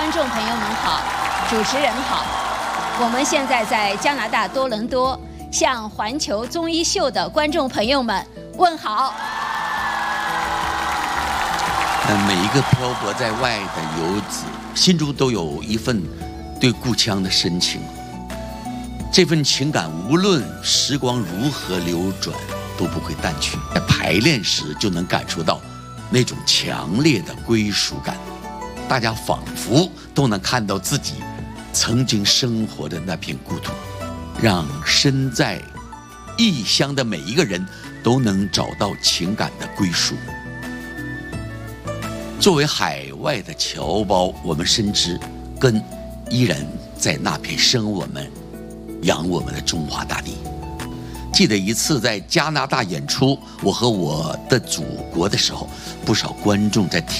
观众朋友们好，主持人好。我们现在在加拿大多伦多，向环球综艺秀的观众朋友们问好。 每一个漂泊在外的游子，心中都有一份对故乡的深情。这份情感，无论时光如何流转，都不会淡去。在排练时就能感受到那种强烈的归属感，大家仿佛都能看到自己曾经生活的那片故土，让身在异乡的每一个人都能找到情感的归属。作为海外的侨胞，我们深知根依然在那片生我们、养我们的中华大地。记得一次在加拿大演出，我和我的祖国的时候，不少观众在听